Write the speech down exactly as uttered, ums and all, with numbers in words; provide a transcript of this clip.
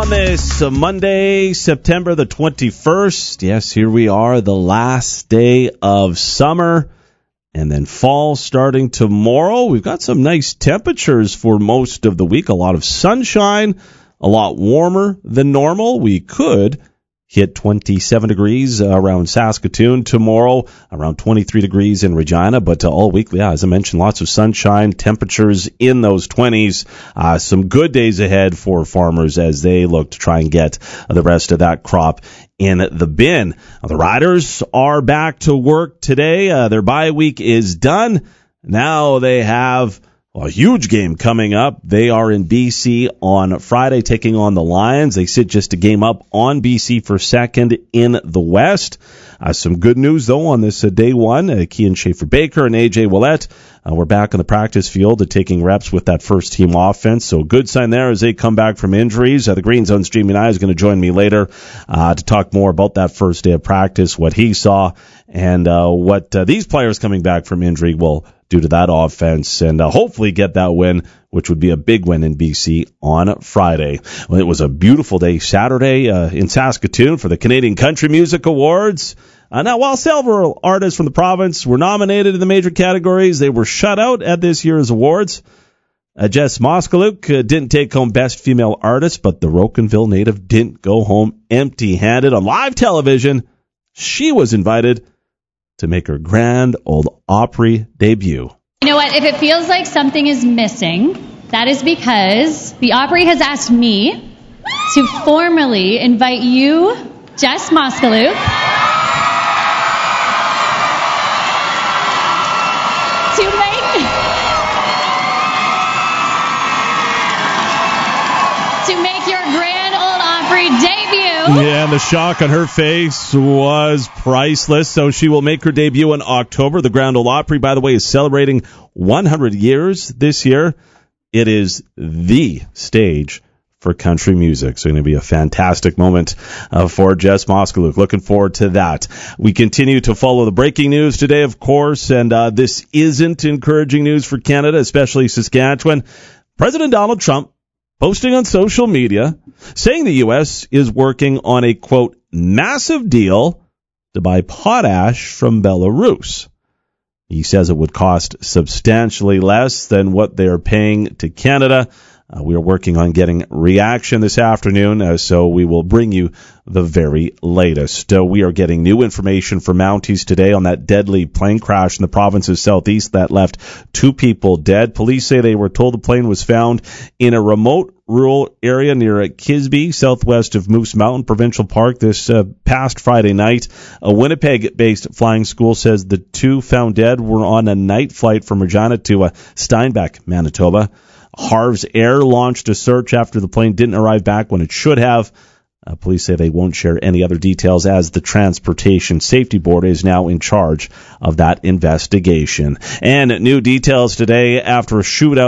on this uh, Monday, September the twenty-first. Yes, here we are, the last day of summer, and then fall starting tomorrow. We've got some nice temperatures for most of the week, a lot of sunshine, a lot warmer than normal. We could hit twenty-seven degrees uh, around Saskatoon tomorrow, around twenty-three degrees in Regina, but uh, all week, yeah, as I mentioned, lots of sunshine, temperatures in those twenties. Uh, some good days ahead for farmers as they look to try and get the rest of that crop in the bin. Uh, the Riders are back to work today. Uh, their bye week is done. Now they have a huge game coming up. They are in B C on Friday taking on the Lions. They sit just a game up on B C for second in the West. Uh, some good news, though, on this uh, day one. Uh, Kian Schaefer-Baker and A J Ouellette uh, were back on the practice field uh, taking reps with that first-team offense. So good sign there as they come back from injuries. Uh, the Green Zone Streaming Eye is going to join me later uh, to talk more about that first day of practice, what he saw, and uh, what uh, these players coming back from injury will do to that offense, and uh, hopefully get that win, which would be a big win in B C on Friday. Well, it was a beautiful day Saturday uh, in Saskatoon for the Canadian Country Music Awards. Uh, now, while several artists from the province were nominated in the major categories, they were shut out at this year's awards. Uh, Jess Moskaluk uh, didn't take home Best Female Artist, but the Rocanville native didn't go home empty-handed. On live television, she was invited to make her Grand Ole Opry debut. You know what? If it feels like something is missing, that is because the Opry has asked me to formally invite you, Jess Moskaluk, to make to make your Grand Ole Opry debut. Yeah, and the shock on her face was priceless. So she will make her debut in October. The Grand Ole Opry, by the way, is celebrating one hundred years this year. It is the stage for country music. So it's going to be a fantastic moment uh, for Jess Moskaluk. Looking forward to that. We continue to follow the breaking news today, of course, and uh, this isn't encouraging news for Canada, especially Saskatchewan. President Donald Trump posting on social media saying the U S is working on a, quote, massive deal to buy potash from Belarus. He says it would cost substantially less than what they're paying to Canada. Uh, we are working on getting reaction this afternoon, uh, so we will bring you the very latest. Uh, we are getting new information from Mounties today on that deadly plane crash in the province's southeast that left two people dead. Police say they were told the plane was found in a remote rural area near Kisby, southwest of Moose Mountain Provincial Park, this uh, past Friday night. A Winnipeg-based flying school says the two found dead were on a night flight from Regina to uh, Steinbach, Manitoba. Harv's Air launched a search after the plane didn't arrive back when it should have. Uh, police say they won't share any other details as the Transportation Safety Board is now in charge of that investigation. And new details today after a shootout